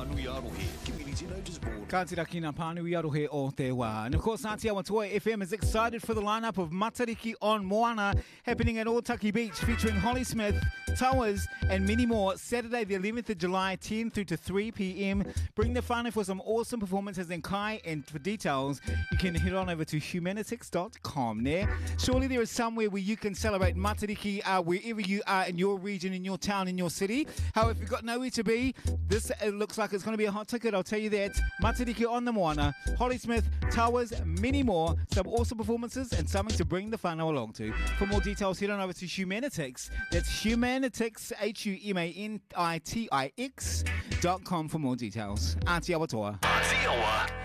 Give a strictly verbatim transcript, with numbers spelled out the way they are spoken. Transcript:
Pānui Arohe Community Notice Board. Ka tira ki ngā Pānui Arohe o te wā. And of course, Ngāti Awatua F M is excited for the lineup of Matariki on Moana happening at Otaki Beach, featuring Holly Smith, Towers, and many more. Saturday, the eleventh of July, ten through to three p.m. Bring the whānau for some awesome performances in Kai, and for details, you can head on over to humanitix dot com. There, surely there is somewhere where you can celebrate Matariki uh, wherever you are in your region, in your town, in your city. However, if you've got nowhere to be, this it looks like it's going to be a hot ticket, I'll tell you that. Matariki on the Moana, Holly Smith, Towers, many more, some awesome performances, and something to bring the whānau along to. For more details, head on over to Humanitix. That's Humanitix, H U M A N I T I X dot com for more details. Aotearoa. Aotearoa.